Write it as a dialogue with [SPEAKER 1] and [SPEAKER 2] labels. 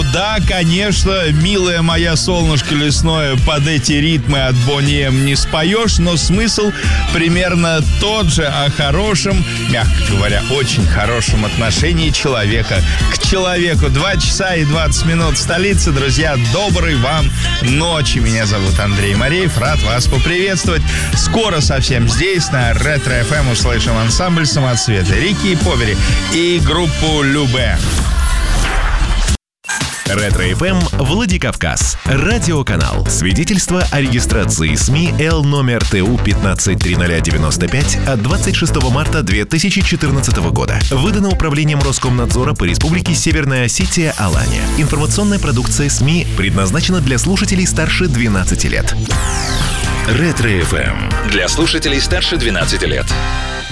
[SPEAKER 1] Да, конечно, милая моя солнышко лесное, под эти ритмы от Boney M не споешь, но смысл примерно тот же, о хорошем, мягко говоря, очень хорошем отношении человека к человеку. 2 часа и 20 минут в столице. Друзья, доброй вам ночи. Меня зовут Андрей Мареев. Рад вас поприветствовать. Скоро совсем здесь, на Ретро FM, услышим ансамбль «Самоцветы», Рики и Повери и группу «Любэ».
[SPEAKER 2] Ретро-ФМ Владикавказ. Радиоканал. Свидетельство о регистрации СМИ Л номер ТУ 153095 от 26 марта 2014 года. Выдано Управлением Роскомнадзора по Республике Северная Осетия, Алания. Информационная продукция СМИ предназначена для слушателей старше 12 лет. Ретро-ФМ. Для слушателей старше 12 лет.